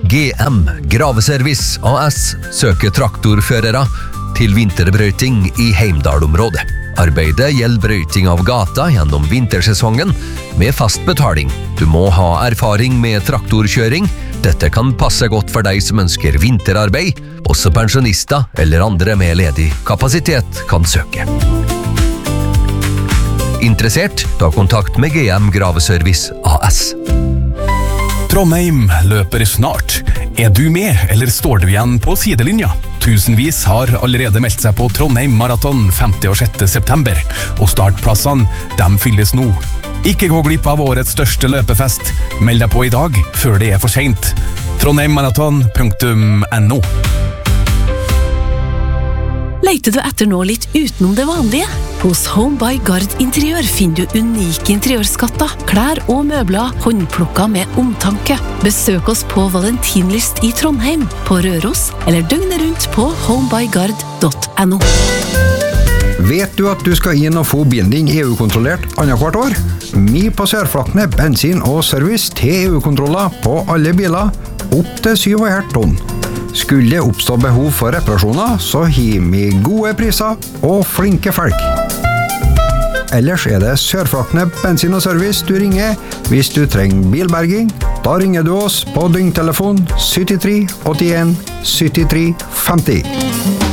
GM Graveservice AS søker traktorførere til vinterbrøyting i Heimdal-området. Arbeidet gjelder brøyting av gata gjennom vintersesongen med fast betaling. Du må ha erfaring med traktorkjøring. Dette kan passe godt for deg som ønsker vinterarbeid. Også pensjonister eller andre med ledig kapasitet kan søke. Interessert? Ta kontakt med GM Graveservice AS. Trondheim løper snart. Er du med, eller står du igjen på sidelinja? Tusenvis har allerede meldt seg på Trondheim Marathon 5. og 6. september, og startplassene, de fylles nå. Ikke gå glipp av årets største løpefest. Meld deg på i dag, før det er for sent. trondheimmarathon.no. Leiter du etter noe litt utenom det vanlige? Hos Home by Gard Interiør finner du unike interiørskatter, klær og møbler håndplukket med omtanke. Besøk oss på Valentinlyst i Trondheim, på Røros, eller døgnet rundt på homebygard.no. Vet du at du skal inn og få bilen din EU-kontrollert annethvert år? Mi på Sørflakkene bensin og service til EU-kontroller på alle biler, opp til 7,5 tonn. Skulle det oppstå behov for reparasjoner, så har vi gode priser og flinke folk. Ellers er det Sørflakkene bensin og service du ringer hvis du trenger bilberging. Da ringer du oss på døgntelefon 73 81 73 50.